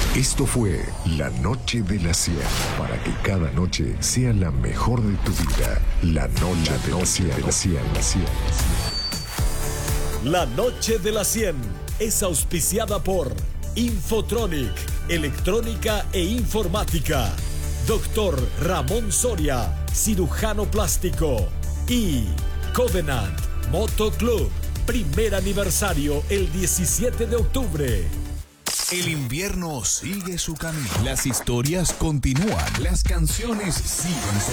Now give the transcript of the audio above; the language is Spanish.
Esto fue La Noche de la 100. Para que cada noche sea la mejor de tu vida. La Noche de la 100. La Noche de la 100 es auspiciada por Infotronic, electrónica e informática. Doctor Ramón Soria, cirujano plástico. Y Covenant Moto Club, primer aniversario el 17 de octubre. El invierno sigue su camino. Las historias continúan. Las canciones siguen sonando.